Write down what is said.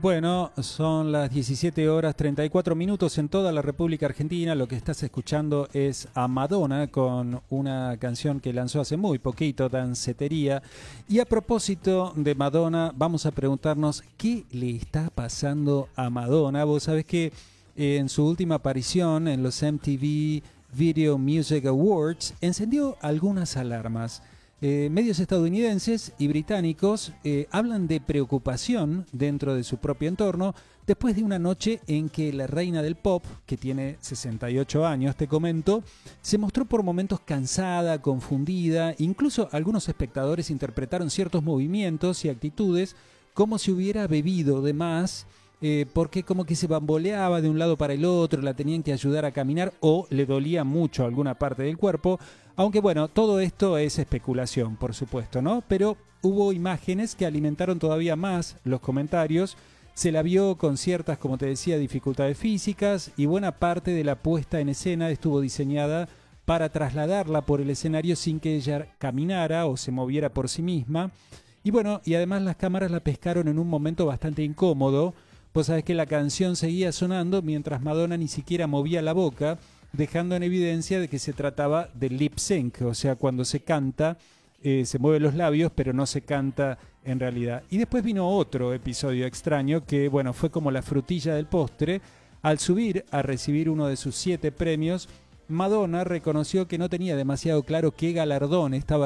Bueno, son las 17 horas 34 minutos en toda la República Argentina. Lo que estás escuchando es a Madonna con una canción que lanzó hace muy poquito, Dancetería. Y a propósito de Madonna, vamos a preguntarnos qué le está pasando a Madonna. Vos sabés que en su última aparición en los MTV Video Music Awards encendió algunas alarmas. Medios estadounidenses y británicos hablan de preocupación dentro de su propio entorno después de una noche en que la reina del pop, que tiene 68 años, te comento, se mostró por momentos cansada, confundida. Incluso algunos espectadores interpretaron ciertos movimientos y actitudes como si hubiera bebido de más, porque como que se bamboleaba de un lado para el otro, la tenían que ayudar a caminar o le dolía mucho alguna parte del cuerpo. Aunque bueno, todo esto es especulación, por supuesto, ¿no? Pero hubo imágenes que alimentaron todavía más los comentarios. Se la vio con ciertas, como te decía, dificultades físicas, y buena parte de la puesta en escena estuvo diseñada para trasladarla por el escenario sin que ella caminara o se moviera por sí misma. Y bueno, y además las cámaras la pescaron en un momento bastante incómodo. Vos sabés que la canción seguía sonando mientras Madonna ni siquiera movía la boca, dejando en evidencia de que se trataba de lip sync, o sea, cuando se canta, se mueven los labios, pero no se canta en realidad. Y después vino otro episodio extraño que, bueno, fue como la frutilla del postre. Al subir a recibir uno de sus 7 premios, Madonna reconoció que no tenía demasiado claro qué galardón estaba